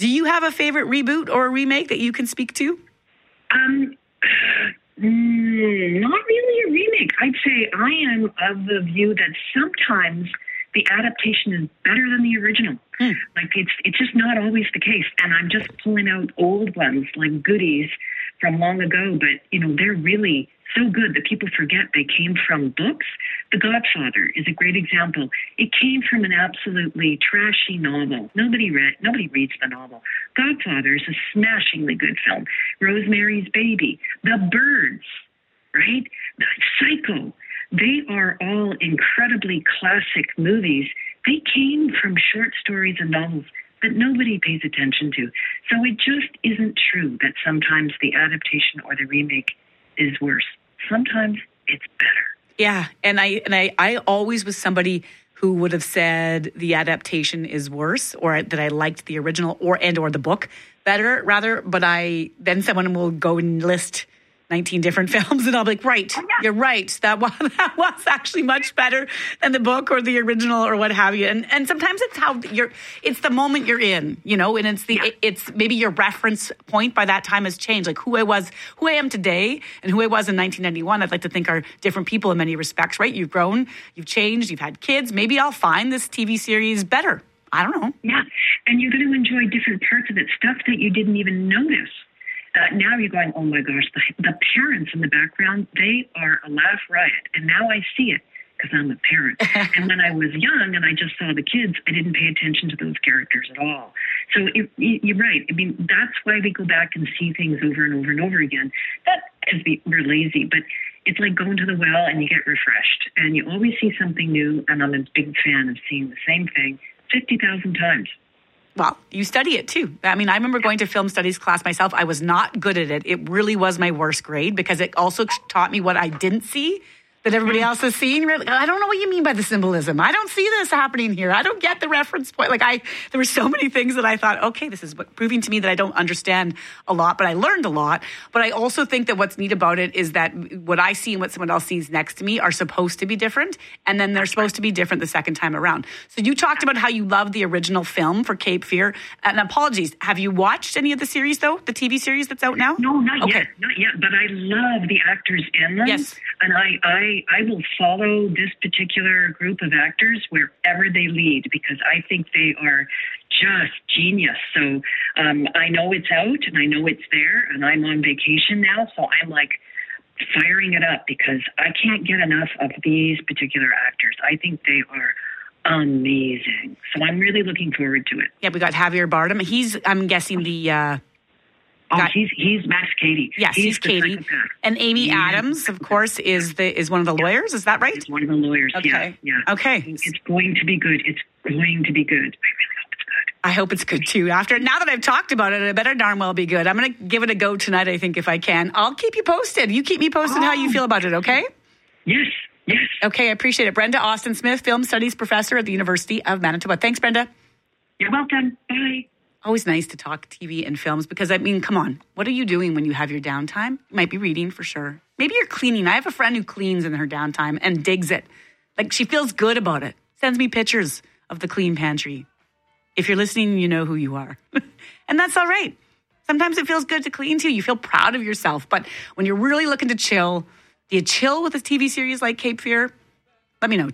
Do you have a favorite reboot or a remake that you can speak to? Not really a remake. I'd say I am of the view that sometimes the adaptation is better than the original. Like it's just not always the case. And I'm just pulling out old ones like goodies from long ago, but they're really so good that people forget they came from books. The Godfather is a great example. It came from an absolutely trashy novel. Nobody reads the novel. Godfather is a smashingly good film. Rosemary's Baby, The Birds, right? Psycho. They are all incredibly classic movies. They came from short stories and novels that nobody pays attention to. So it just isn't true that sometimes the adaptation or the remake is worse. Sometimes it's better. Yeah, and I always was somebody who would have said the adaptation is worse, or that I liked the original or the book better, rather. But then someone will go and list 19 different films, and I'll be like, right, you're right. That was actually much better than the book or the original or what have you. And sometimes it's it's the moment you're in, and it's maybe your reference point by that time has changed. Like who I am today and who I was in 1991, I'd like to think are different people in many respects, right? You've grown, you've changed, you've had kids. Maybe I'll find this TV series better. I don't know. Yeah, and you're going to enjoy different parts of it, stuff that you didn't even notice. Now you're going, oh my gosh, the parents in the background, they are a laugh riot. And now I see it because I'm a parent. And when I was young and I just saw the kids, I didn't pay attention to those characters at all. So you're right. I mean, that's why we go back and see things over and over and over again. Not because we're lazy, but it's like going to the well and you get refreshed. And you always see something new. And I'm a big fan of seeing the same thing 50,000 times. Well, you study it too. I mean, I remember going to film studies class myself. I was not good at it. It really was my worst grade because it also taught me what I didn't see that everybody else has seen. I don't know what you mean by the symbolism. I don't see this happening here. I don't get the reference point. There were so many things that I thought, okay, this is proving to me that I don't understand a lot, but I learned a lot. But I also think that what's neat about it is that what I see and what someone else sees next to me are supposed to be different, and then they're supposed to be different the second time around. So you talked about how you love the original film for Cape Fear. And apologies, have you watched any of the series, though? The TV series that's out now? No, not yet. But I love the actors in them. Yes. And I will follow this particular group of actors wherever they lead because I think they are just genius. So I know it's out and I know it's there and I'm on vacation now. So I'm like firing it up because I can't get enough of these particular actors. I think they are amazing. So I'm really looking forward to it. Yeah, we got Javier Bardem. He's, I'm guessing the... he's Max Cady. Yes, he's Cady. And Amy Adams, of course, is one of the lawyers. Is that right? He's one of the lawyers. Okay. Yeah. Okay. It's going to be good. It's going to be good. I really hope it's good. I hope it's good too. Now that I've talked about it, it better darn well be good. I'm going to give it a go tonight, I think, if I can. I'll keep you posted. You keep me posted how you feel about it, okay? Yes. Okay, I appreciate it. Brenda Austin-Smith, film studies professor at the University of Manitoba. Thanks, Brenda. You're welcome. Bye. Always nice to talk TV and films because, I mean, come on. What are you doing when you have your downtime? You might be reading for sure. Maybe you're cleaning. I have a friend who cleans in her downtime and digs it. Like, she feels good about it. Sends me pictures of the clean pantry. If you're listening, you know who you are. And that's all right. Sometimes it feels good to clean too. You feel proud of yourself. But when you're really looking to chill, do you chill with a TV series like Cape Fear? Let me know,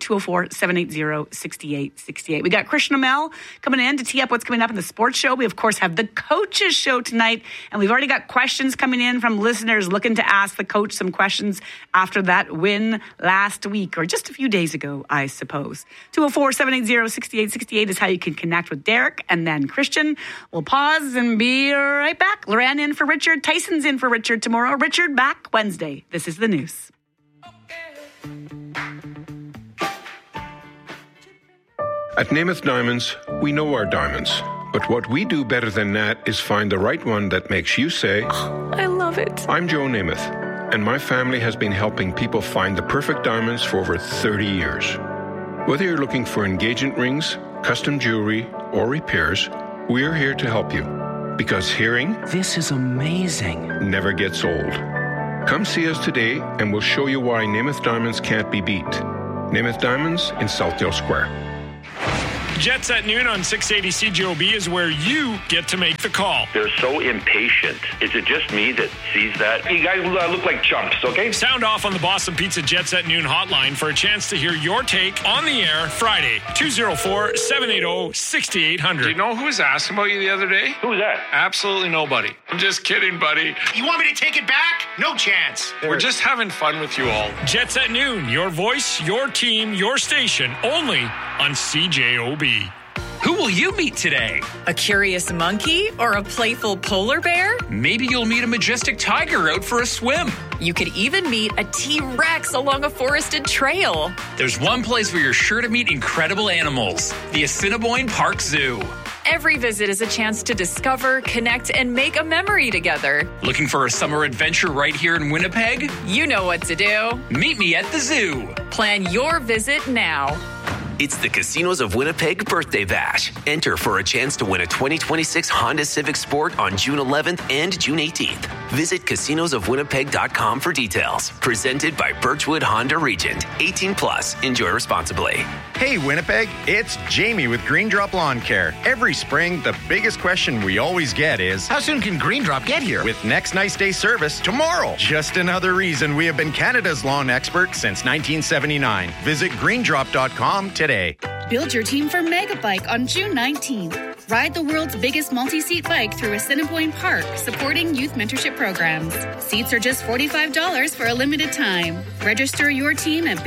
204-780-6868. We got Christian O'Mell coming in to tee up what's coming up in the sports show. We, of course, have the coaches show tonight, and we've already got questions coming in from listeners looking to ask the coach some questions after that win last week, or just a few days ago, I suppose. 204-780-6868 is how you can connect with Derek, and then Christian. We'll pause and be right back. Loran in for Richard. Tyson's in for Richard tomorrow. Richard back Wednesday. This is the news. At Namath Diamonds, we know our diamonds. But what we do better than that is find the right one that makes you say, oh, I love it. I'm Joe Namath, and my family has been helping people find the perfect diamonds for over 30 years. Whether you're looking for engagement rings, custom jewelry, or repairs, we're here to help you. Because hearing, this is amazing, never gets old. Come see us today, and we'll show you why Namath Diamonds can't be beat. Namath Diamonds in Southdale Square. Jets at noon on 680 CJOB is where you get to make the call. They're so impatient. Is it just me that sees that? You guys look like chumps, okay? Sound off on the Boston Pizza Jets at noon hotline for a chance to hear your take on the air Friday, 204-780-6800. Do you know who was asking about you the other day? Who's that? Absolutely nobody. I'm just kidding, buddy. You want me to take it back? No chance. We're just having fun with you all. Jets at noon, your voice, your team, your station, only on CJOB. Who will you meet today? A curious monkey or a playful polar bear? Maybe you'll meet a majestic tiger out for a swim. You could even meet a T-Rex along a forested trail. There's one place where you're sure to meet incredible animals, the Assiniboine Park Zoo. Every visit is a chance to discover, connect, and make a memory together. Looking for a summer adventure right here in Winnipeg? You know what to do. Meet me at the zoo. Plan your visit now. It's the Casinos of Winnipeg Birthday Bash. Enter for a chance to win a 2026 Honda Civic Sport on June 11th and June 18th. Visit casinosofwinnipeg.com for details. Presented by Birchwood Honda Regent. 18 plus. Enjoy responsibly. Hey, Winnipeg, it's Jamie with Green Drop Lawn Care. Every spring, the biggest question we always get is, How soon can Green Drop get here? with next nice day service tomorrow. Just another reason we have been Canada's lawn expert since 1979. Visit greendrop.com today. Build your team for Megabike on June 19th. Ride the world's biggest multi-seat bike through Assiniboine Park, supporting youth mentorship programs. Seats are just $45 for a limited time. Register your team at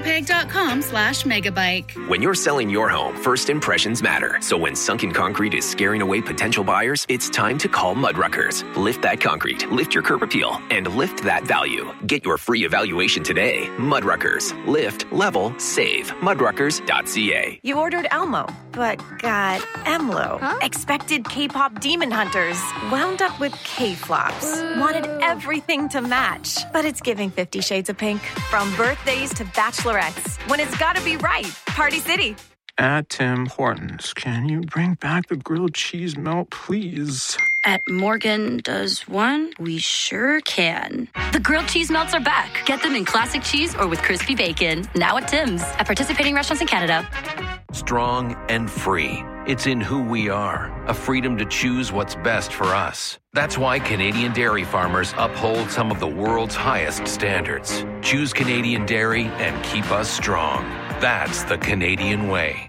bigwinnipeg.com/megabike. When you're selling your home, first impressions matter. So when sunken concrete is scaring away potential buyers, it's time to call Mudruckers. Lift that concrete, lift your curb appeal, and lift that value. Get your free evaluation today. Mudruckers. Lift, level, save. Mudruckers.ca. You ordered Elmo, but got Emlo. Expected K-pop demon hunters. Wound up with K-flops. Wanted everything to match. But it's giving 50 Shades of Pink. From birthdays to bachelorettes. When it's gotta be right. Party City. At Tim Hortons, can you bring back the grilled cheese melt, please? At Morgan Does One, we sure can. The grilled cheese melts are back. Get them in classic cheese or with crispy bacon. Now at Tim's. At participating restaurants in Canada. Strong and free. It's in who we are. A freedom to choose what's best for us. That's why Canadian dairy farmers uphold some of the world's highest standards. Choose Canadian dairy and keep us strong. That's the Canadian way.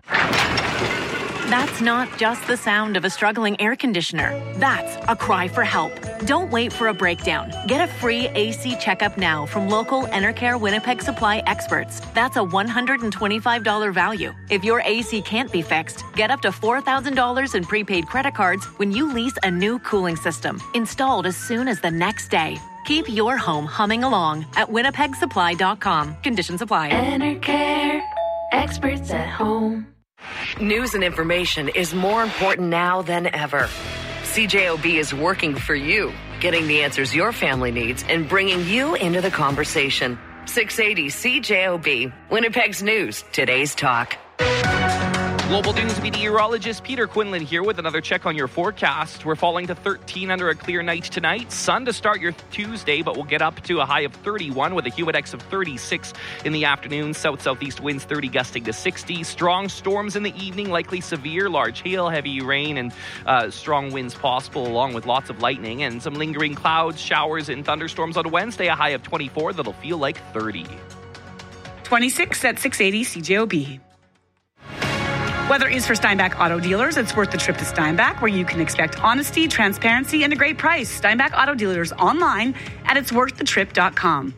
That's not just the sound of a struggling air conditioner. That's a cry for help. Don't wait for a breakdown. Get a free AC checkup now from local Enercare Winnipeg Supply experts. That's a $125 value. If your AC can't be fixed, get up to $4,000 in prepaid credit cards when you lease a new cooling system, installed as soon as the next day. Keep your home humming along at winnipegsupply.com. Conditions apply. Enercare, experts at home. News and information is more important now than ever. CJOB is working for you, getting the answers your family needs and bringing you into the conversation. 680 CJOB, Winnipeg's news, today's talk. Global News meteorologist Peter Quinlan here with another check on your forecast. We're falling to 13 under a clear night tonight. Sun to start your Tuesday, but we'll get up to a high of 31 with a humidex of 36 in the afternoon. South-southeast winds 30 gusting to 60. Strong storms in the evening, likely severe, large hail, heavy rain, and strong winds possible, along with lots of lightning and some lingering clouds, showers, and thunderstorms on Wednesday. A high of 24 that'll feel like 30. 26 at 680 CJOB. Weather is for Steinbach Auto Dealers. It's worth the trip to Steinbach, where you can expect honesty, transparency, and a great price. Steinbach Auto Dealers online at itsworththetrip.com.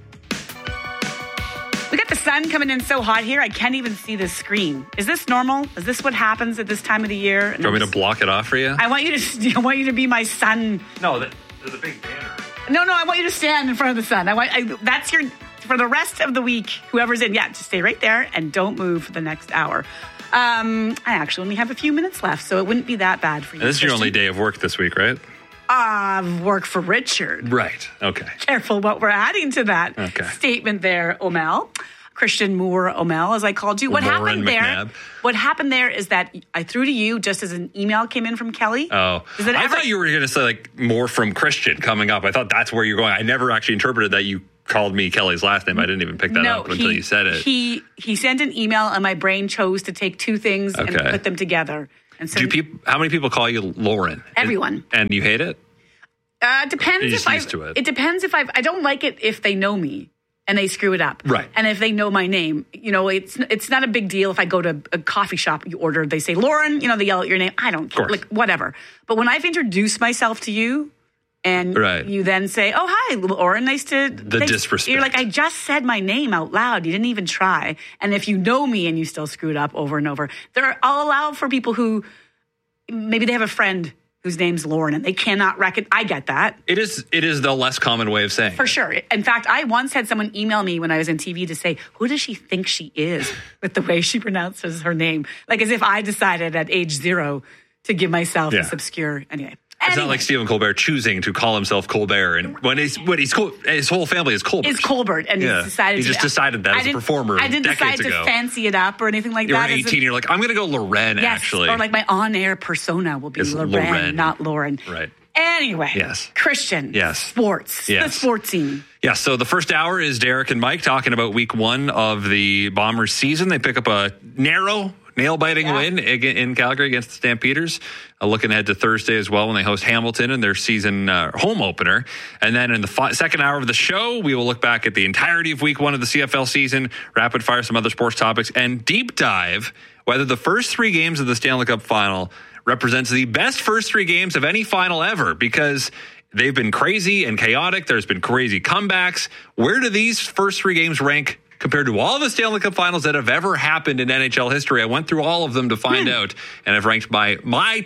We got the sun coming in so hot here, I can't even see the screen. Is this normal? Is this what happens at this time of the year? Do you want me to block it off for you? I want you to be my sun. No, there's a big banner. No, I want you to stand in front of the sun. That's your, for the rest of the week, whoever's in, just stay right there and don't move for the next hour. I actually only have a few minutes left, so it wouldn't be that bad for you. And this is your only day of work this week, right? Work for Richard. Right. Okay. Careful what we're adding to that statement there, Omel. Christian Moore Omel, as I called you. What happened there is that I threw to you just as an email came in from Kelly. Oh. I thought you were going to say more from Christian coming up. I thought that's where you're going. I never actually interpreted that you called me Kelly's last name. I didn't even pick that up until you said it. He sent an email, and my brain chose to take two things and put them together. And so, how many people call you Lauren? Everyone. And you hate it? Depends You're if just used to it. It depends if I don't like it if they know me and they screw it up. Right. And if they know my name, it's not a big deal if I go to a coffee shop, they say Lauren, they yell at your name. I don't care, whatever. But when I've introduced myself to you and you then say, oh, hi, Lauren, nice to... The disrespect. You're like, I just said my name out loud. You didn't even try. And if you know me and you still screw it up over and over, I'll allow for people who maybe they have a friend whose name's Lauren, and they cannot recognize. I get that. It is the less common way of saying For sure. In fact, I once had someone email me when I was in TV to say, who does she think she is with the way she pronounces her name? Like as if I decided at age 0 to give myself this obscure... Anyway. It's not like Stephen Colbert choosing to call himself Colbert, and when he's his whole family is Colbert. Is Colbert, and he's decided. He just decided that as a performer. I didn't decide to fancy it up or anything like that. You're 18. You're like, I'm going to go Loren. Actually, or like my on-air persona will be Loren, not Lauren. Right. Anyway, Christian. Sports. The sports scene. Yeah, so the first hour is Derek and Mike talking about week 1 of the Bombers season. They pick up a narrow, nail-biting win in Calgary against the Stampeders. Looking ahead to Thursday as well when they host Hamilton in their season home opener. And then in the second hour of the show, we will look back at the entirety of week 1 of the CFL season, rapid fire some other sports topics, and deep dive whether the first 3 games of the Stanley Cup final represents the best first 3 games of any final ever, because they've been crazy and chaotic. There's been crazy comebacks. Where do these first 3 games rank compared to all the Stanley Cup finals that have ever happened in NHL history? I went through all of them to find out, and I've ranked my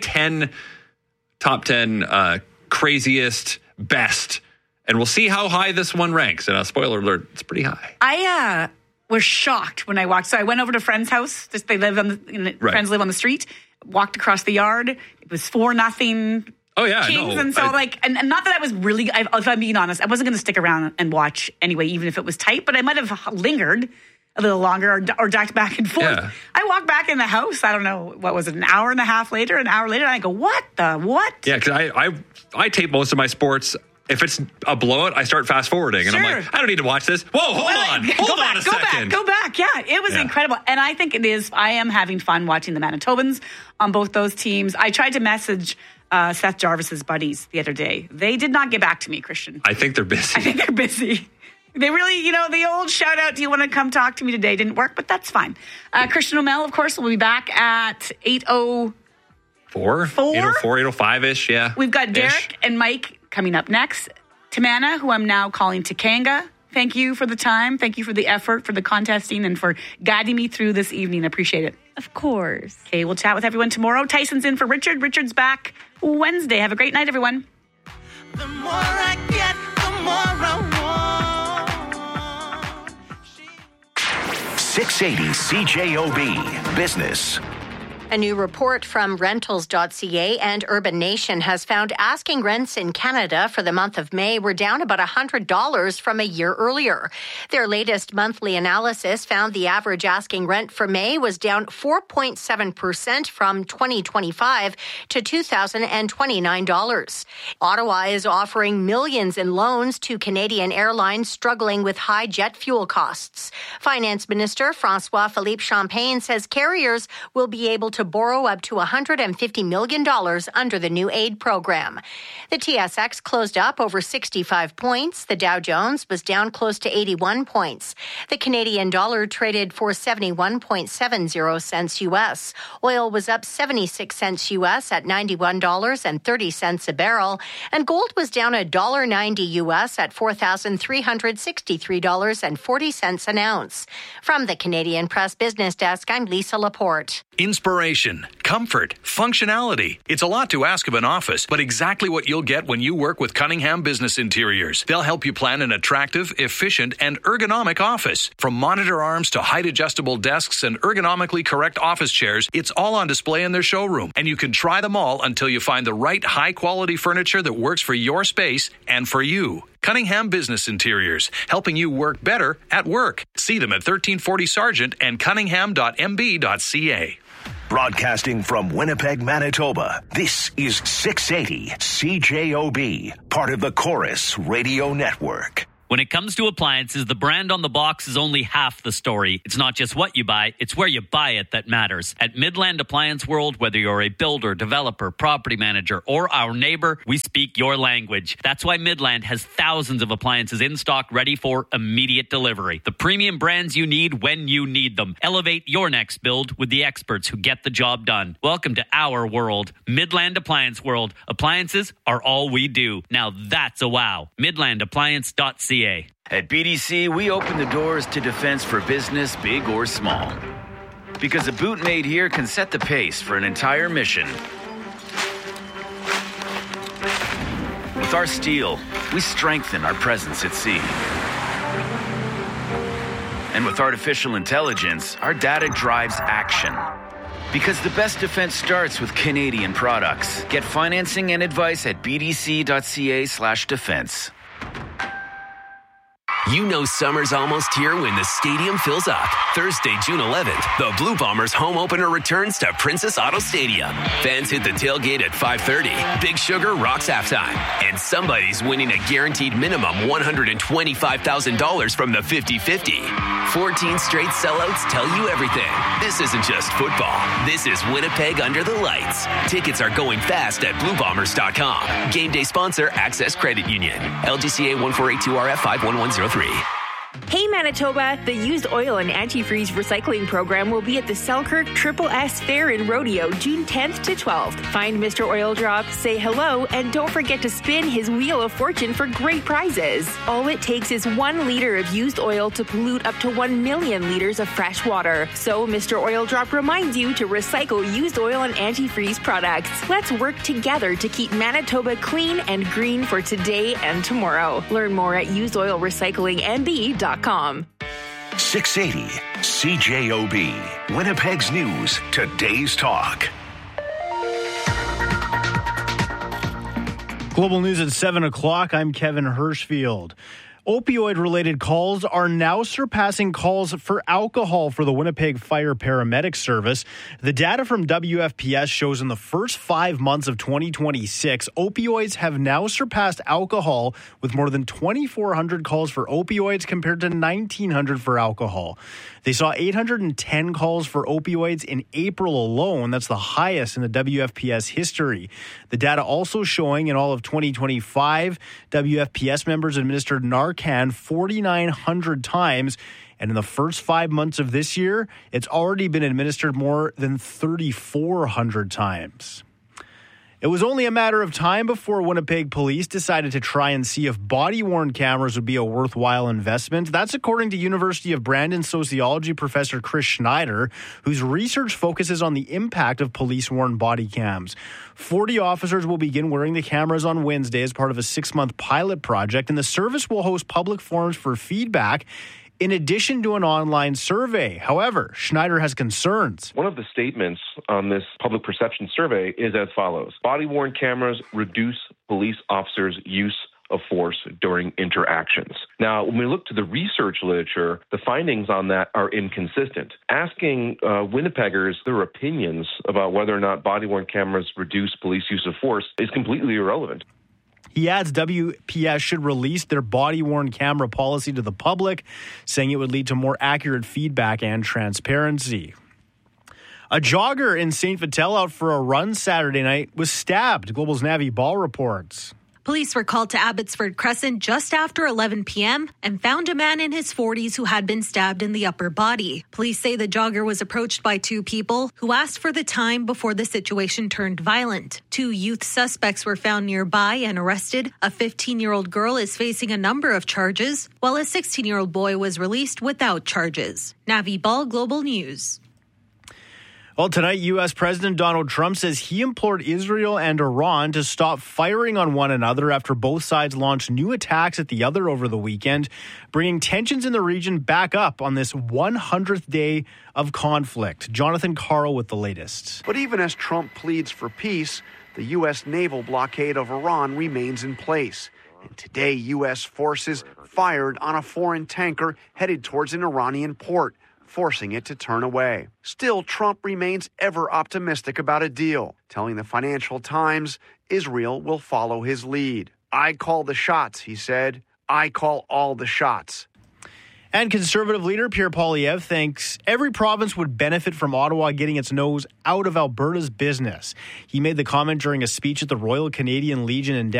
top 10 craziest, best, and we'll see how high this one ranks. And spoiler alert, it's pretty high. I was shocked when I walked. So I went over to a friend's house. They live friends live on the street. Walked across the yard. It was 4-0. Oh, yeah. Kings. And so, and not that I was really, if I'm being honest, I wasn't going to stick around and watch anyway, even if it was tight, but I might have lingered a little longer or ducked back and forth. Yeah. I walked back in the house, I don't know, what was it, an hour and a half later, and I go, what? Yeah, because I tape most of my sports. If it's a blowout, I start fast forwarding, and I'm like, I don't need to watch this. Whoa, hold on a second. Go back. Yeah, it was incredible. And I think it is, I am having fun watching the Manitobans on both those teams. I tried to message Seth Jarvis's buddies the other day. They did not get back to me, Christian. I think they're busy. They really, the old shout out, do you want to come talk to me today? Didn't work, but that's fine. Christian O'Mell, of course, will be back at 8:04. 8:05-ish, yeah. We've got Derek and Mike coming up next. Tamana, who I'm now calling Takanga, thank you for the time. Thank you for the effort, for the contesting, and for guiding me through this evening. I appreciate it. Of course. Okay, we'll chat with everyone tomorrow. Tyson's in for Richard. Richard's back Wednesday. Have a great night, everyone. The more I get, the more I want. 680 CJOB Business. A new report from Rentals.ca and Urban Nation has found asking rents in Canada for the month of May were down about $100 from a year earlier. Their latest monthly analysis found the average asking rent for May was down 4.7% from 2025 to $2,029. Ottawa is offering millions in loans to Canadian airlines struggling with high jet fuel costs. Finance Minister François-Philippe Champagne says carriers will be able to borrow up to $150 million under the new aid program. The TSX closed up over 65 points. The Dow Jones was down close to 81 points. The Canadian dollar traded for 71.70 cents U.S. Oil was up 76 cents U.S. at $91.30 a barrel, and gold was down $1.90 U.S. at $4,363.40 an ounce. From the Canadian Press Business Desk, I'm Lisa Laporte. Inspiration, comfort, functionality. It's a lot to ask of an office, but exactly what you'll get when you work with Cunningham Business Interiors. They'll help you plan an attractive, efficient, and ergonomic office. From monitor arms to height-adjustable desks and ergonomically correct office chairs, it's all on display in their showroom, and you can try them all until you find the right high-quality furniture that works for your space and for you. Cunningham Business Interiors, helping you work better at work. See them at 1340 Sargent and cunningham.mb.ca. Broadcasting from Winnipeg, Manitoba, this is 680 CJOB, part of the Chorus Radio Network. When it comes to appliances, the brand on the box is only half the story. It's not just what you buy, it's where you buy it that matters. At Midland Appliance World, whether you're a builder, developer, property manager, or our neighbor, we speak your language. That's why Midland has thousands of appliances in stock ready for immediate delivery. The premium brands you need when you need them. Elevate your next build with the experts who get the job done. Welcome to our world. Midland Appliance World. Appliances are all we do. Now that's a wow. MidlandAppliance.ca. At BDC, we open the doors to defense for business, big or small. Because a boot made here can set the pace for an entire mission. With our steel, we strengthen our presence at sea. And with artificial intelligence, our data drives action. Because the best defense starts with Canadian products. Get financing and advice at bdc.ca/defense. You know summer's almost here when the stadium fills up. Thursday, June 11th, the Blue Bombers home opener returns to Princess Auto Stadium. Fans hit the tailgate at 5:30. Big Sugar rocks halftime. And somebody's winning a guaranteed minimum $125,000 from the 50-50. 14 straight sellouts tell you everything. This isn't just football. This is Winnipeg under the lights. Tickets are going fast at BlueBombers.com. Game day sponsor, Access Credit Union. LGCA 148-2RF 51103. Hey Manitoba, the used oil and antifreeze recycling program will be at the Selkirk Triple S Fair in Rodeo, June 10th to 12th. Find Mr. Oil Drop, say hello, and don't forget to spin his Wheel of Fortune for great prizes. All it takes is 1 liter of used oil to pollute up to 1 million liters of fresh water. So Mr. Oil Drop reminds you to recycle used oil and antifreeze products. Let's work together to keep Manitoba clean and green for today and tomorrow. Learn more at usedoilrecyclingmb.com. 680 CJOB, Winnipeg's News, today's talk. Global News at 7 o'clock. I'm Kevin Hirschfield. Opioid-related calls are now surpassing calls for alcohol for the Winnipeg Fire Paramedic Service. The data from WFPS shows in the first 5 months of 2026, opioids have now surpassed alcohol with more than 2,400 calls for opioids compared to 1,900 for alcohol. They saw 810 calls for opioids in April alone. That's the highest in the WFPS history. The data also showing in all of 2025, WFPS members administered Narcan 4,900 times. And in the first 5 months of this year, it's already been administered more than 3,400 times. It was only a matter of time before Winnipeg police decided to try and see if body-worn cameras would be a worthwhile investment. That's according to University of Brandon sociology professor Chris Schneider, whose research focuses on the impact of police-worn body cams. 40 officers will begin wearing the cameras on Wednesday as part of a 6-month pilot project, and the service will host public forums for feedback in addition to an online survey. However, Schneider has concerns. One of the statements on this public perception survey is as follows. Body-worn cameras reduce police officers' use of force during interactions. Now, when we look to the research literature, the findings on that are inconsistent. Asking Winnipeggers their opinions about whether or not body-worn cameras reduce police use of force is completely irrelevant. He adds WPS should release their body-worn camera policy to the public, saying it would lead to more accurate feedback and transparency. A jogger in St. Vital out for a run Saturday night was stabbed. Global's Navi Ball reports. Police were called to Abbotsford Crescent just after 11 p.m. and found a man in his 40s who had been stabbed in the upper body. Police say the jogger was approached by 2 people who asked for the time before the situation turned violent. 2 youth suspects were found nearby and arrested. A 15-year-old girl is facing a number of charges, while a 16-year-old boy was released without charges. Navi Ball, Global News. Well, tonight, U.S. President Donald Trump says he implored Israel and Iran to stop firing on one another after both sides launched new attacks at the other over the weekend, bringing tensions in the region back up on this 100th day of conflict. Jonathan Carl with the latest. But even as Trump pleads for peace, the U.S. naval blockade of Iran remains in place. And today, U.S. forces fired on a foreign tanker headed towards an Iranian port, forcing it to turn away. Still, Trump remains ever optimistic about a deal, telling the Financial Times Israel will follow his lead. I call the shots, he said. I call all the shots. And Conservative leader Pierre Poilievre thinks every province would benefit from Ottawa getting its nose out of Alberta's business. He made the comment during a speech at the Royal Canadian Legion in